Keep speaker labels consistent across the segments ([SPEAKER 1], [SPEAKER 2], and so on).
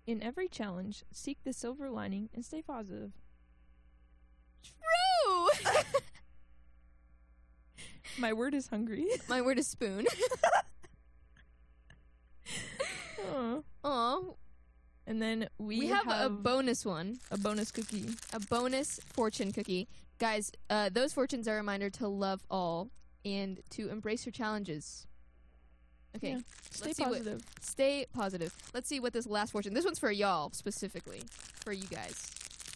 [SPEAKER 1] In every challenge, seek the silver lining and stay positive.
[SPEAKER 2] True.
[SPEAKER 1] My word is hungry.
[SPEAKER 2] My word is spoon.
[SPEAKER 1] Aw.
[SPEAKER 2] Aw.
[SPEAKER 1] And then we
[SPEAKER 2] have a bonus one.
[SPEAKER 1] A bonus cookie.
[SPEAKER 2] A bonus fortune cookie. Guys, those fortunes are a reminder to love all and to embrace your challenges. Okay.
[SPEAKER 1] Yeah. Stay positive.
[SPEAKER 2] Stay positive. Let's see what this last fortune. This one's for y'all specifically. For you guys.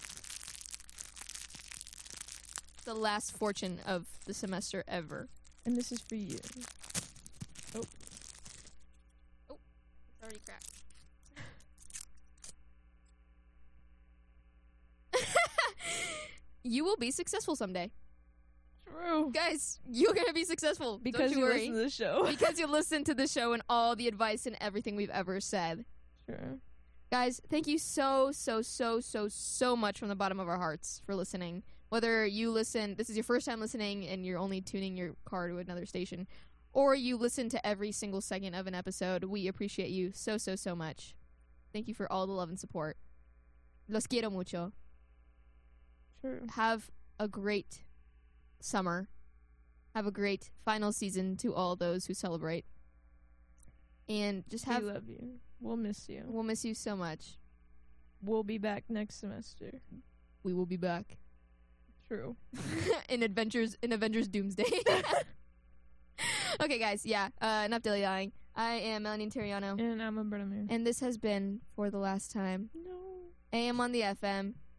[SPEAKER 2] The last fortune of the semester ever.
[SPEAKER 1] And this is for you.
[SPEAKER 2] Oh. Oh. It's already cracked. You will be successful someday.
[SPEAKER 1] True.
[SPEAKER 2] Guys, you're going to be successful.
[SPEAKER 1] Because
[SPEAKER 2] Don't
[SPEAKER 1] you
[SPEAKER 2] worry.
[SPEAKER 1] listen to the show.
[SPEAKER 2] Because you listen to the show and all the advice and everything we've ever said.
[SPEAKER 1] Sure.
[SPEAKER 2] Guys, thank you so much from the bottom of our hearts for listening. Whether you listen, this is your first time listening and you're only tuning your car to another station, or you listen to every single second of an episode, we appreciate you so much. Thank you for all the love and support. Los quiero mucho.
[SPEAKER 1] True.
[SPEAKER 2] Have a great summer. Have a great final season to all those who celebrate. And just
[SPEAKER 1] We love you. We'll miss you.
[SPEAKER 2] We'll miss you so much.
[SPEAKER 1] We'll be back next semester.
[SPEAKER 2] We will be back.
[SPEAKER 1] True.
[SPEAKER 2] in Avengers Doomsday. Okay, guys, yeah. Enough dilly-dallying. I am Melanie Terriano.
[SPEAKER 1] And I'm Umberto Mir.
[SPEAKER 2] And this has been For the Last Time.
[SPEAKER 1] No.
[SPEAKER 2] AM on the FM.